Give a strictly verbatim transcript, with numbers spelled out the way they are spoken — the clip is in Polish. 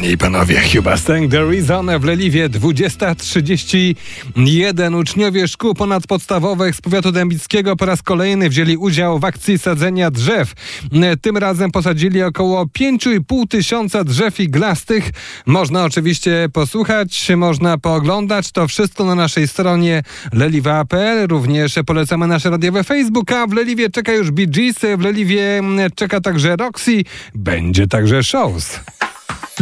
Panie i panowie, Hugh Stang, The Reason w Leliwie, dwudziesta trzydzieści jeden. Uczniowie szkół ponadpodstawowych z powiatu dębickiego po raz kolejny wzięli udział w akcji sadzenia drzew. Tym razem posadzili około pięć i pół tysiąca drzew iglastych. Można oczywiście posłuchać, można pooglądać. To wszystko na naszej stronie leliwa kropka p l. Również polecamy nasze radiowe Facebook, a w Leliwie czeka już Bee Gees, w Leliwie czeka także Roxy. Będzie także Shows.